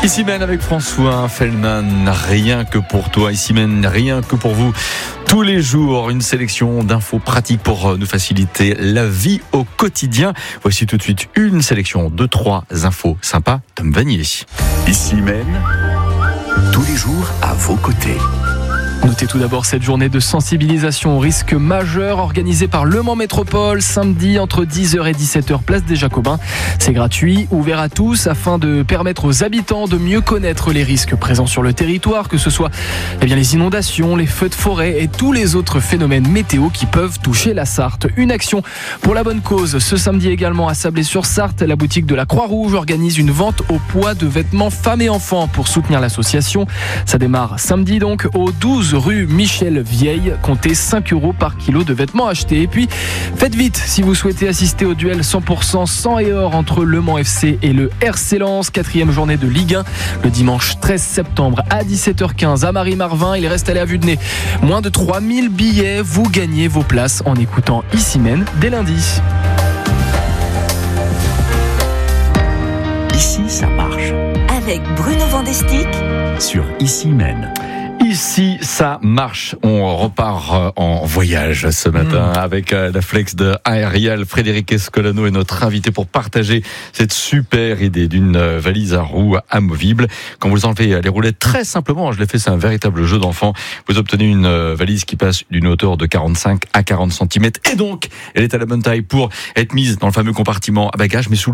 Ici mène avec François Feldman, rien que pour toi. Ici mène, rien que pour vous. Tous les jours, une sélection d'infos pratiques pour nous faciliter la vie au quotidien. Voici tout de suite une sélection de 3 infos sympas. Tom Vanier. Ici mène, tous les jours à vos côtés. Notez tout d'abord cette journée de sensibilisation au risque majeur organisée par Le Mans Métropole samedi entre 10h et 17h place des Jacobins. C'est gratuit, ouvert à tous afin de permettre aux habitants de mieux connaître les risques présents sur le territoire, que ce soit les inondations, les feux de forêt et tous les autres phénomènes météo qui peuvent toucher la Sarthe. Une action pour la bonne cause. Ce samedi également à Sablé-sur-Sarthe, la boutique de la Croix-Rouge organise une vente au poids de vêtements femmes et enfants pour soutenir l'association. Ça démarre samedi donc au 12 rue Michel Vieille. Comptez 5 € par kilo de vêtements achetés. Et puis, faites vite si vous souhaitez assister au duel 100% sang et or entre Le Mans FC et le RC Lens. 4e journée de Ligue 1, le dimanche 13 septembre à 17h15 à Marie-Marvin. Il reste allé à vue de nez. Moins de 3000 billets. Vous gagnez vos places en écoutant Ici Mène dès lundi. Ici, ça marche. Avec Bruno Vandestick Sur Ici mène. Ici, ça marche. On repart en voyage ce matin avec la flex de Aerial. Frédéric Escolano est notre invité pour partager cette super idée d'une valise à roues amovible. Quand vous enlevez les roulettes très simplement, je l'ai fait, c'est un véritable jeu d'enfant. Vous obtenez une valise qui passe d'une hauteur de 45 à 40 cm. Et donc, elle est à la bonne taille pour être mise dans le fameux compartiment à bagages, mais sous